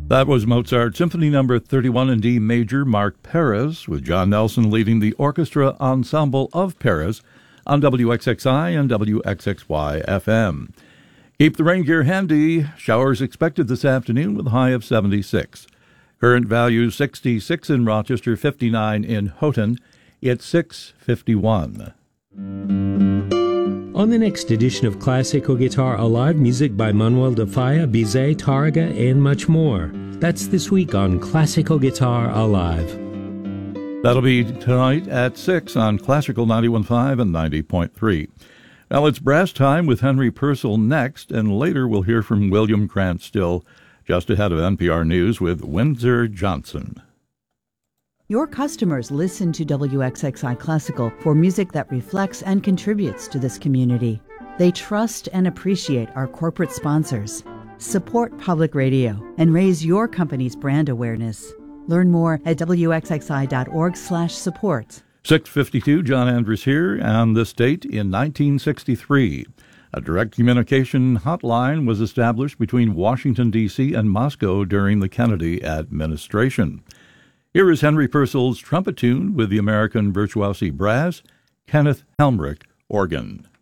That was Mozart Symphony No. 31 in D major, Mark Perez, with John Nelson leading the Orchestra Ensemble of Perez on WXXI and WXXY FM. Keep the rain gear handy. Showers expected this afternoon with a high of 76. Current value 66 in Rochester, 59 in Houghton. It's 6:51. On the next edition of Classical Guitar Alive, music by Manuel de Falla, Bizet, Targa, and much more. That's this week on Classical Guitar Alive. That'll be tonight at 6 on Classical 91.5 and 90.3. Now it's brass time with Henry Purcell next, and later we'll hear from William Grant Still, just ahead of NPR News with Windsor Johnson. Your customers listen to WXXI Classical for music that reflects and contributes to this community. They trust and appreciate our corporate sponsors. Support public radio and raise your company's brand awareness. Learn more at wxxi.org/support. 6:52, John Andrews here, and this date in 1963. A direct communication hotline was established between Washington, D.C. and Moscow during the Kennedy administration. Here is Henry Purcell's trumpet tune with the American Virtuosi Brass, Kenneth Helmrich organ.